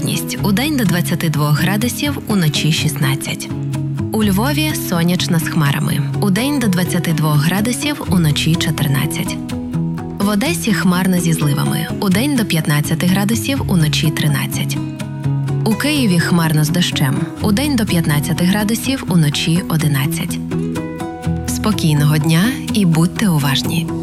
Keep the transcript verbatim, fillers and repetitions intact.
хмарність. Удень до двадцяти двох градусів, уночі шістнадцять. У Львові сонячно з хмарами. Удень до двадцяти двох градусів, уночі чотирнадцять. В Одесі хмарно зі зливами. Удень до п'ятнадцяти градусів, уночі тринадцять. У Києві хмарно з дощем. Удень до п'ятнадцяти градусів, уночі одинадцять. Спокійного дня і будьте уважні!